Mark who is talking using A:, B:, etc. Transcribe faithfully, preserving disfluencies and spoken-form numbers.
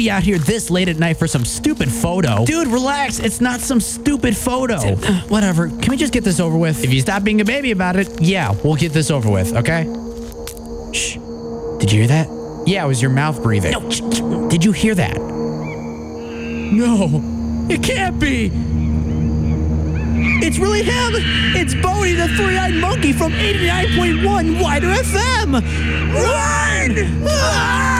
A: be out here this late at night for some stupid photo. Dude, relax. It's not some stupid photo. Whatever. Can we just get this over with? If you stop being a baby about it, yeah, we'll get this over with, okay? Shh. Did you hear that? Yeah, it was your mouth breathing. No. Shh, shh. Did you hear that? No. It can't be. It's really him. It's Bodie, the three-eyed monkey from eighty-nine point one Wider F M. Run! Ah!